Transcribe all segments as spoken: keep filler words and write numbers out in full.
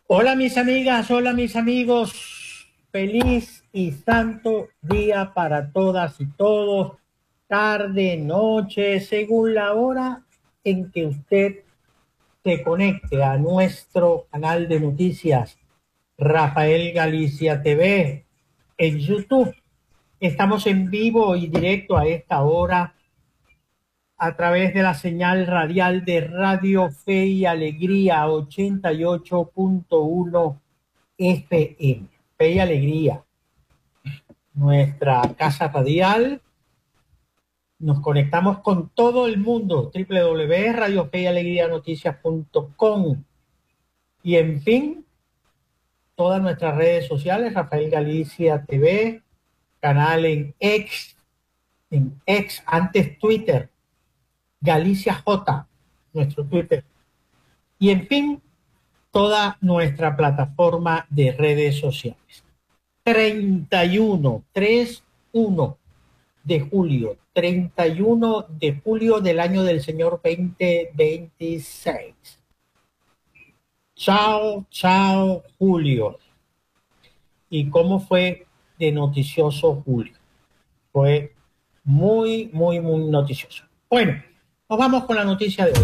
Hola mis amigas, hola mis amigos, feliz y santo día para todas y todos, tarde, noche, según la hora en que usted se conecte a nuestro canal de noticias Rafael Galicia T V en YouTube. Estamos en vivo y directo a esta hora a través de la señal radial de Radio Fe y Alegría ochenta y ocho punto uno F M. Fe y Alegría, nuestra casa radial. Nos conectamos con todo el mundo, doble u doble u doble u punto radio fe y alegría noticias punto com. Y en fin, todas nuestras redes sociales, Rafael Galicia T V, canal en X, en X, antes Twitter, Galicia J, nuestro Twitter. Y en fin, toda nuestra plataforma de redes sociales. treinta y uno, treinta y uno de julio, treinta y uno de julio del año del Señor veinte veintiséis. Chao, chao, Julio. ¿Y cómo fue de noticioso Julio? Fue muy, muy, muy noticioso. Bueno, nos vamos con la noticia de hoy.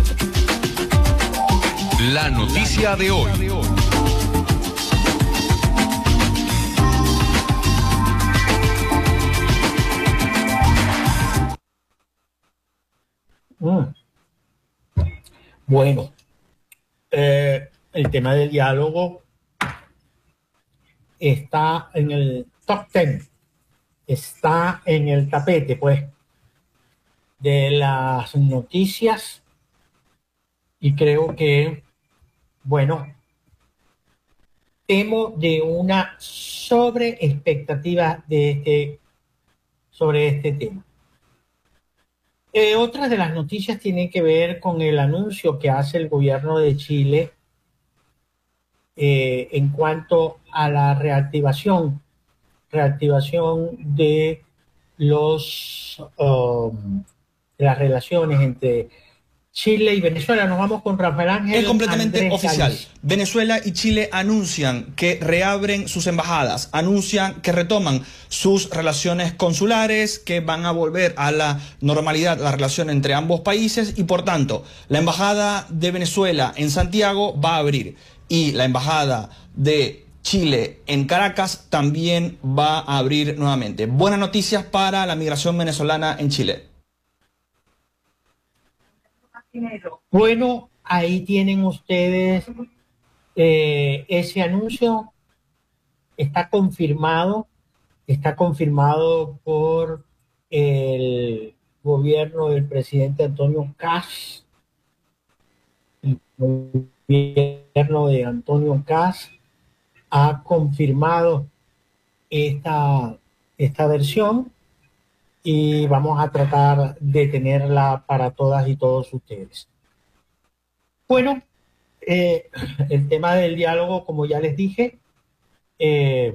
La noticia de hoy. Mm. Bueno, eh, el tema del diálogo está en el top ten, está en el tapete, pues, de las noticias, y creo que, bueno, temo de una sobreexpectativa de este, sobre este tema. Eh, otras de las noticias tienen que ver con el anuncio que hace el gobierno de Chile eh, en cuanto a la reactivación, reactivación de los um, de las relaciones entre Chile y Venezuela. Nos vamos con Rafael Ángel. Es completamente Andrés oficial. Galicia. Venezuela y Chile anuncian que reabren sus embajadas, anuncian que retoman sus relaciones consulares, que van a volver a la normalidad la relación entre ambos países y por tanto la embajada de Venezuela en Santiago va a abrir y la embajada de Chile en Caracas también va a abrir nuevamente. Buenas noticias para la migración venezolana en Chile. Bueno, ahí tienen ustedes eh, ese anuncio. Está confirmado, está confirmado por el gobierno del presidente Antonio Kast. El gobierno de Antonio Kast ha confirmado esta, esta versión y vamos a tratar de tenerla para todas y todos ustedes. Bueno, eh, el tema del diálogo, como ya les dije, eh,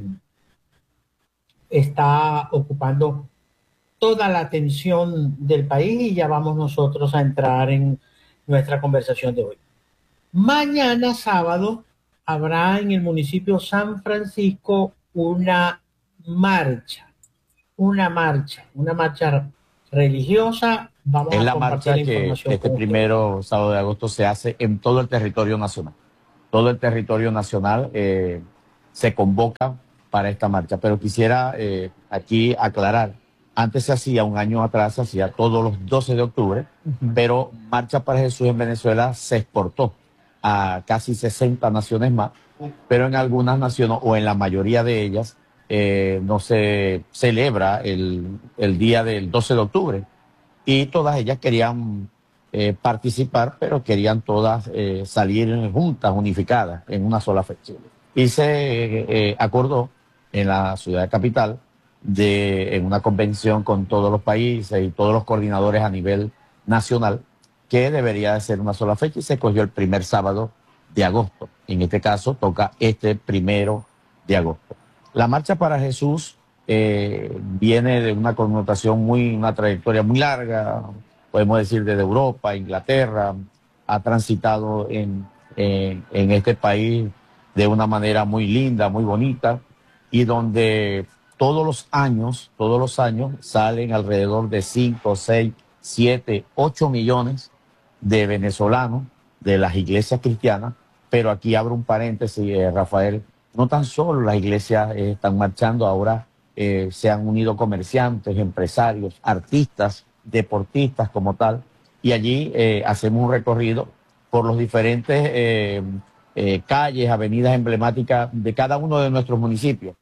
está ocupando toda la atención del país y ya vamos nosotros a entrar en nuestra conversación de hoy. Mañana sábado habrá en el municipio San Francisco una marcha. Una marcha, una marcha religiosa. Vamos es a la compartir marcha la que información este con primero sábado de agosto se hace en todo el territorio nacional. Todo el territorio nacional eh, se convoca para esta marcha. Pero quisiera eh, aquí aclarar, antes se hacía, un año atrás, se hacía todos los doce de octubre, uh-huh. Pero Marcha para Jesús en Venezuela se exportó a casi sesenta naciones más, pero en algunas naciones, o en la mayoría de ellas, Eh, no se celebra el, el día del doce de octubre y todas ellas querían eh, participar, pero querían todas eh, salir juntas, unificadas, en una sola fecha. Y se eh, eh, acordó en la ciudad capital, de, en una convención con todos los países y todos los coordinadores a nivel nacional, que debería de ser una sola fecha y se cogió el primer sábado de agosto. En este caso toca este primero de agosto. La Marcha para Jesús eh, viene de una connotación muy, una trayectoria muy larga, podemos decir desde Europa, Inglaterra, ha transitado en, en, en este país de una manera muy linda, muy bonita, y donde todos los años, todos los años salen alrededor de cinco, seis, siete, ocho millones de venezolanos de las iglesias cristianas. Pero aquí abro un paréntesis, eh, Rafael, no tan solo las iglesias eh, están marchando, ahora eh, se han unido comerciantes, empresarios, artistas, deportistas como tal, y allí eh, hacemos un recorrido por los diferentes eh, eh, calles, avenidas emblemáticas de cada uno de nuestros municipios.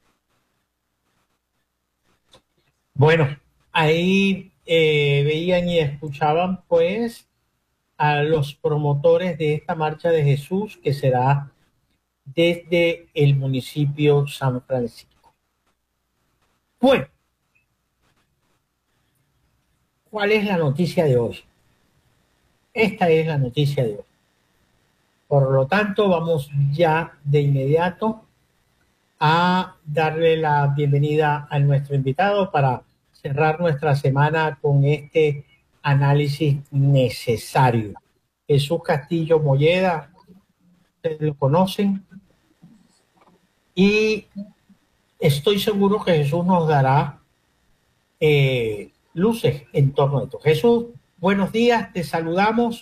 Bueno, ahí eh, veían y escuchaban pues a los promotores de esta marcha de Jesús, que será desde el municipio San Francisco. Bueno, ¿cuál es la noticia de hoy? Esta es la noticia de hoy. Por lo tanto, vamos ya de inmediato a darle la bienvenida a nuestro invitado para cerrar nuestra semana con este análisis necesario. Jesús Castillo Molleda, ustedes lo conocen, y estoy seguro que Jesús nos dará eh, luces en torno a esto. Jesús, buenos días, te saludamos.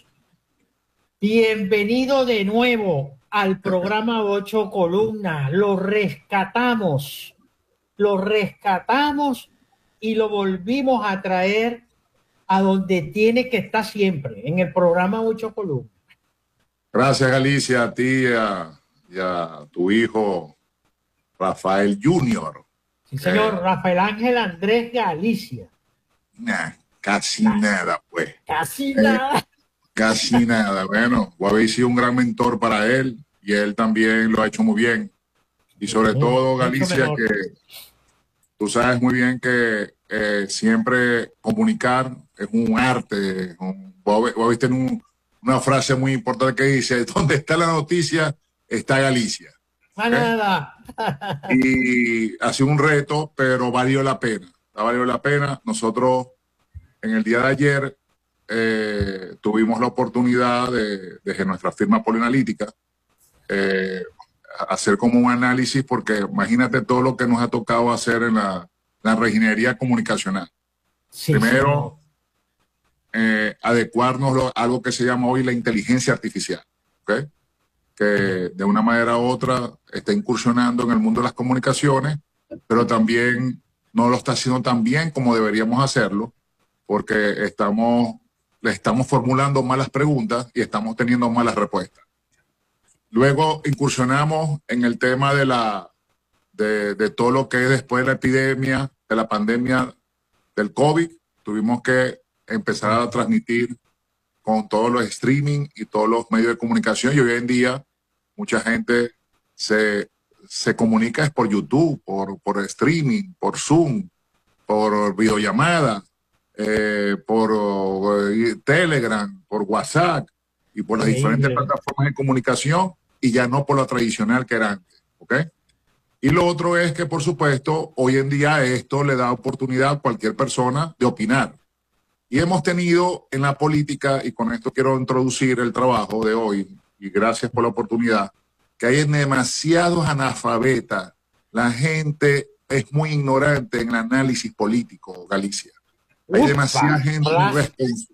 Bienvenido de nuevo al programa Ocho Columnas. Lo rescatamos, lo rescatamos y lo volvimos a traer a donde tiene que estar siempre, en el programa Ocho Columnas. Gracias, Galicia, a ti y a, y a tu hijo Rafael Junior. Sí, señor, eh, Rafael Ángel Andrés Galicia. Nah, casi casi nada, pues. Casi eh, nada. Casi nada. Bueno, vos habéis sido un gran mentor para él y él también lo ha hecho muy bien. Y sobre Sí, todo, mucho Galicia, mejor. que tú sabes muy bien que eh, siempre comunicar es un arte. Un, vos, vos viste en un, una frase muy importante que dice: donde está la noticia, está Galicia. Más ¿Okay? nada. Y ha sido un reto, pero valió la pena. Ha valido la pena. Nosotros, en el día de ayer, eh, tuvimos la oportunidad de, desde nuestra firma Polianalítica, eh, hacer como un análisis, porque imagínate todo lo que nos ha tocado hacer en la, la reingeniería comunicacional. Sí, Primero, eh, adecuarnos a algo que se llama hoy la inteligencia artificial, ¿okay? Que de una manera u otra está incursionando en el mundo de las comunicaciones, pero también no lo está haciendo tan bien como deberíamos hacerlo, porque estamos, le estamos formulando malas preguntas y estamos teniendo malas respuestas. Luego incursionamos en el tema de, la, de, de todo lo que es después de la epidemia, de la pandemia del COVID. Tuvimos que empezar a transmitir con todos los streaming y todos los medios de comunicación, y hoy en día mucha gente se, se comunica es por YouTube, por, por streaming, por Zoom, por videollamada, eh, por uh, Telegram, por WhatsApp y por las Increíble. diferentes plataformas de comunicación, y ya no por la tradicional que era antes, ¿ok? Y lo otro es que, por supuesto, hoy en día esto le da oportunidad a cualquier persona de opinar. Y hemos tenido en la política, y con esto quiero introducir el trabajo de hoy, y gracias por la oportunidad, que hay demasiados analfabetas. La gente es muy ignorante en el análisis político, Galicia. Hay Ufa, demasiada gente hola. irrespons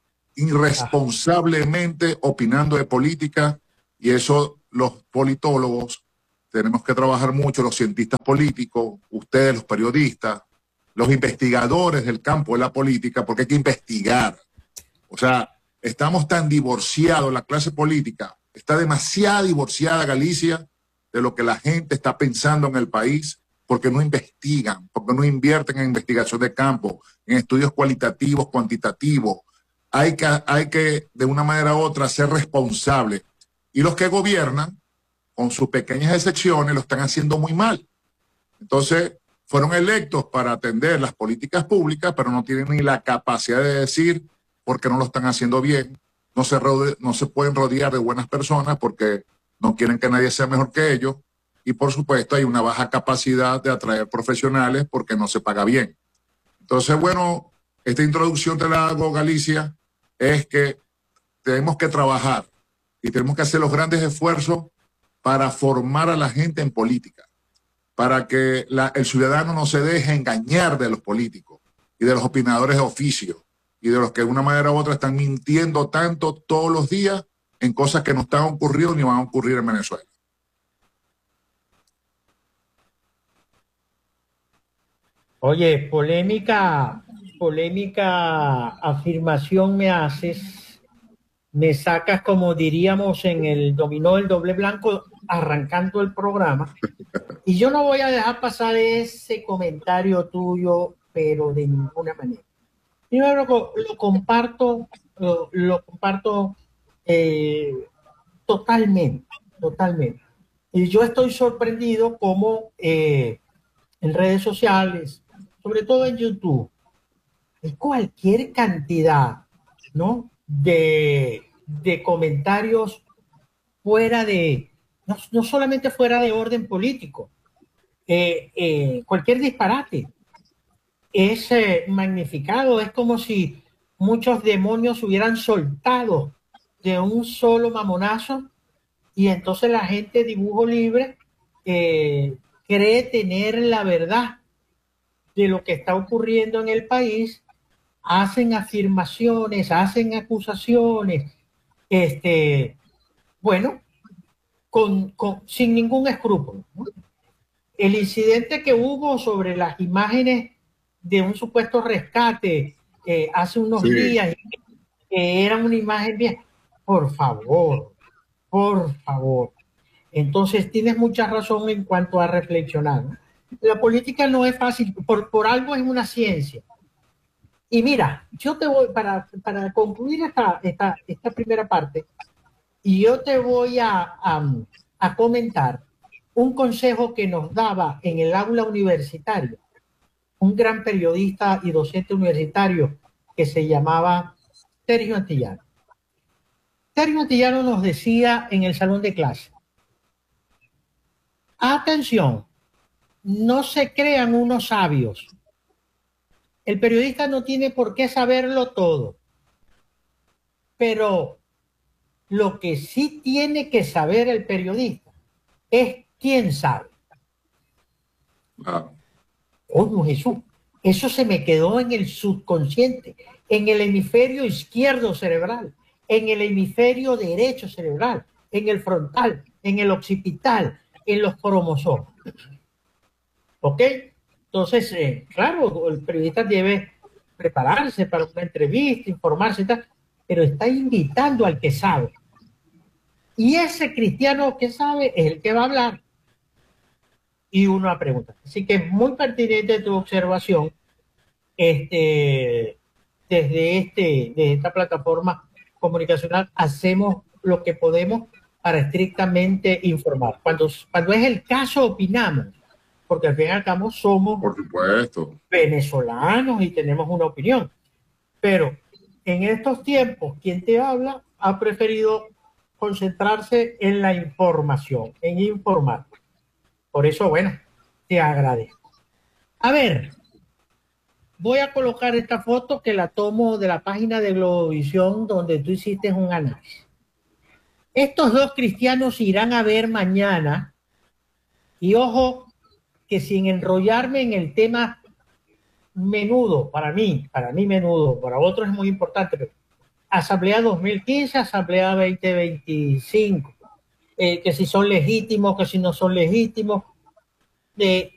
irresponsablemente opinando de política, y eso los politólogos tenemos que trabajar mucho, los cientistas políticos, ustedes, los periodistas, los investigadores del campo de la política, porque hay que investigar. O sea, estamos tan divorciados, la clase política está demasiado divorciada, Galicia, de lo que la gente está pensando en el país, porque no investigan, porque no invierten en investigación de campo, en estudios cualitativos, cuantitativos. Hay que, hay que de una manera u otra, ser responsables. Y los que gobiernan, con sus pequeñas excepciones, lo están haciendo muy mal. Entonces, fueron electos para atender las políticas públicas, pero no tienen ni la capacidad de decir por qué no lo están haciendo bien. No se, rode, no se pueden rodear de buenas personas porque no quieren que nadie sea mejor que ellos. Y por supuesto hay una baja capacidad de atraer profesionales porque no se paga bien. Entonces, bueno, esta introducción te la hago, Galicia, es que tenemos que trabajar y tenemos que hacer los grandes esfuerzos para formar a la gente en política, para que la, el ciudadano no se deje engañar de los políticos y de los opinadores de oficio y de los que de una manera u otra están mintiendo tanto todos los días en cosas que no están ocurriendo ni van a ocurrir en Venezuela. Oye, polémica, polémica afirmación me haces, me sacas, como diríamos en el dominó el doble blanco, arrancando el programa, y yo no voy a dejar pasar ese comentario tuyo, pero de ninguna manera. Primero lo, lo comparto, lo, lo comparto eh, totalmente, totalmente. Y yo estoy sorprendido como eh, en redes sociales, sobre todo en YouTube, hay cualquier cantidad, ¿no?, de, de comentarios fuera de, no, no solamente fuera de orden político, eh, eh, cualquier disparate es eh, magnificado. Es como si muchos demonios hubieran soltado de un solo mamonazo y entonces la gente dibujo libre eh, cree tener la verdad de lo que está ocurriendo en el país, hacen afirmaciones, hacen acusaciones, este, bueno, con, con, sin ningún escrúpulo, ¿no? El incidente que hubo sobre las imágenes de un supuesto rescate eh, hace unos sí. días, que era una imagen bien, por favor, por favor. Entonces tienes mucha razón en cuanto a reflexionar, ¿no? La política no es fácil, por, por algo es una ciencia. Y mira, yo te voy, para, para concluir esta, esta, esta primera parte, y yo te voy a, a, a comentar un consejo que nos daba en el aula universitaria un gran periodista y docente universitario que se llamaba Sergio Antillano. Sergio Antillano nos decía en el salón de clase: atención, no se crean unos sabios. El periodista no tiene por qué saberlo todo, pero lo que sí tiene que saber el periodista es quién sabe. Ah. Oh, Jesús, eso se me quedó en el subconsciente, en el hemisferio izquierdo cerebral, en el hemisferio derecho cerebral, en el frontal, en el occipital, en los cromosomas. ¿Ok? Entonces, eh, claro, el periodista debe prepararse para una entrevista, informarse y tal, pero está invitando al que sabe. Y ese cristiano que sabe es el que va a hablar. Y uno a preguntar. Así que es muy pertinente tu observación este, desde, este, desde esta plataforma comunicacional. Hacemos lo que podemos para estrictamente informar. Cuando, cuando es el caso, opinamos, porque al fin y al cabo somos Por supuesto. venezolanos y tenemos una opinión. Pero en estos tiempos, quien te habla ha preferido concentrarse en la información, en informar. Por eso, bueno, te agradezco. A ver, voy a colocar esta foto que la tomo de la página de Globovisión donde tú hiciste un análisis. Estos dos cristianos irán a ver mañana, y ojo, que sin enrollarme en el tema menudo, para mí, para mí menudo, para otros es muy importante, pero Asamblea dos mil quince, Asamblea veinte veinticinco. Eh, que si son legítimos, que si no son legítimos. Eh,